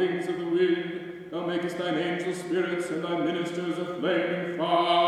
wings of the wind. Thou makest thine angel spirits and thy ministers a flaming fire.